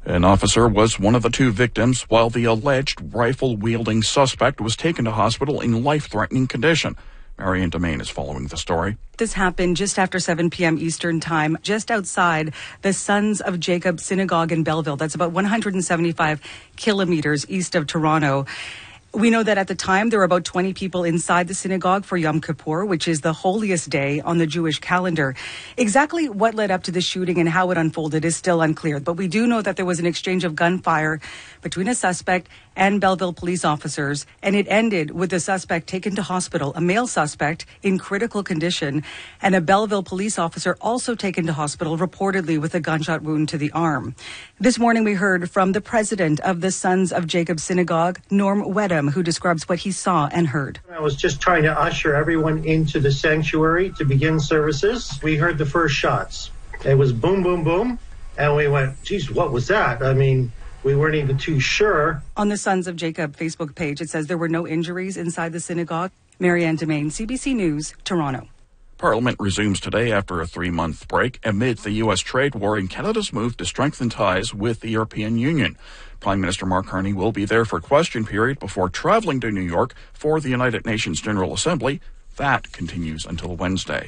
An officer was one of the two victims, while the alleged rifle-wielding suspect was taken to hospital in life-threatening condition. Marianne Domain is following the story. This happened just after 7 p.m. Eastern Time, just outside the Sons of Jacob Synagogue in Belleville. That's about 175 kilometers east of Toronto. We know that at the time, there were about 20 people inside the synagogue for Yom Kippur, which is the holiest day on the Jewish calendar. Exactly what led up to the shooting and how it unfolded is still unclear. But we do know that there was an exchange of gunfire between a suspect and Belleville police officers, and it ended with the suspect taken to hospital, a male suspect in critical condition, and a Belleville police officer also taken to hospital, reportedly with a gunshot wound to the arm. This morning, we heard from the president of the Sons of Jacob Synagogue, Norm Wedham, who describes what he saw and heard. I was just trying to usher everyone into the sanctuary to begin services. We heard the first shots. It was boom, boom, boom. And we went, geez, what was that? I mean, we weren't even too sure. On the Sons of Jacob Facebook page, it says there were no injuries inside the synagogue. Marianne Domain, CBC News, Toronto. Parliament resumes today after a 3-month break amid the U.S. trade war and Canada's move to strengthen ties with the European Union. Prime Minister Mark Carney will be there for question period before traveling to New York for the United Nations General Assembly. That continues until Wednesday.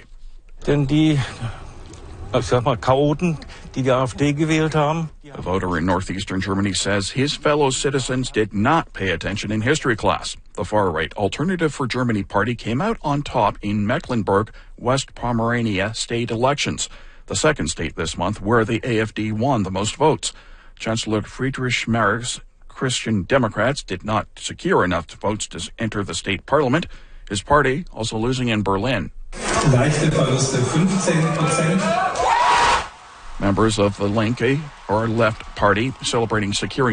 A voter in northeastern Germany says his fellow citizens did not pay attention in history class. The far-right Alternative for Germany party came out on top in Mecklenburg, West Pomerania state elections, the second state this month where the AfD won the most votes. Chancellor Friedrich Merz' Christian Democrats did not secure enough votes to enter the state parliament. His party also losing in Berlin. Leichte Verluste, 15%. Members of the Linke, or Left Party, celebrating securing